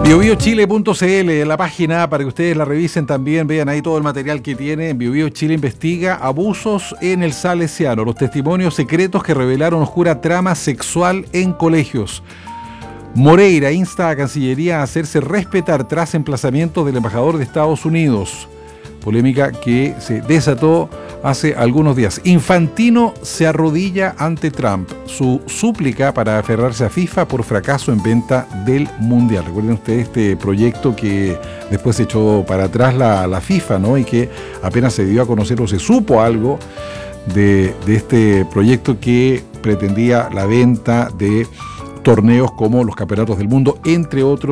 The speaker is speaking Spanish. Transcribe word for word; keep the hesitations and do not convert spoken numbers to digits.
bio bio chile punto c l, la página para que ustedes la revisen también, vean ahí todo el material que tiene. BioBio Chile investiga abusos en el Salesiano, los testimonios secretos que revelaron oscura trama sexual en colegios. Moreira insta a Cancillería a hacerse respetar tras emplazamiento del embajador de Estados Unidos. Polémica que se desató hace algunos días. Infantino se arrodilla ante Trump. Su súplica para aferrarse a FIFA por fracaso en venta del Mundial. Recuerden ustedes este proyecto que después se echó para atrás la, la FIFA, ¿no? Y que apenas se dio a conocer o se supo algo de, de este proyecto que pretendía la venta de torneos como los Campeonatos del Mundo, entre otros.